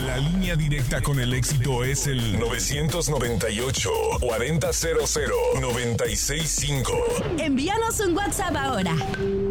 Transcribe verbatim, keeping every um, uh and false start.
La línea directa con el éxito es el novecientos noventa y ocho, cuarenta cero cero, noventa y seis cinco. Envíanos un WhatsApp ahora.